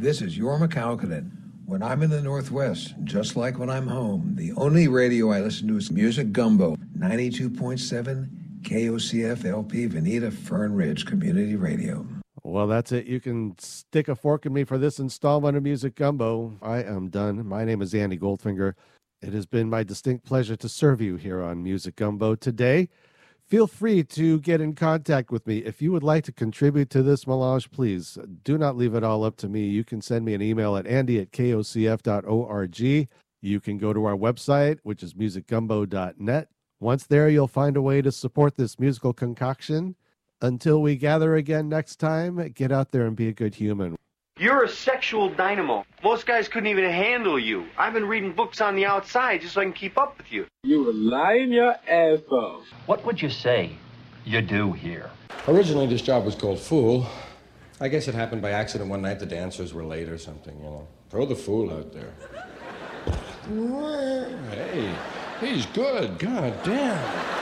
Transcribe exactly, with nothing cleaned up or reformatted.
This is Jorma Kaukonen. When I'm in the Northwest, just like when I'm home, the only radio I listen to is Music Gumbo, ninety-two point seven K O C F L P Veneta Fern Ridge Community Radio. Well, that's it. You can stick a fork in me for this installment of Music Gumbo. I am done. My name is Andy Goldfinger. It has been my distinct pleasure to serve you here on Music Gumbo today. Feel free to get in contact with me. If you would like to contribute to this melange, please do not leave it all up to me. You can send me an email at andy at k o c f dot org. You can go to our website, which is music gumbo dot net. Once there, you'll find a way to support this musical concoction. Until we gather again next time, get out there and be a good human. You're a sexual dynamo. Most guys couldn't even handle you. I've been reading books on the outside just so I can keep up with you. You were lying your ass off. What would you say you do here? Originally, this job was called Fool. I guess it happened by accident one night. The dancers were late or something, you know. Throw the fool out there. Hey, he's good. God damn.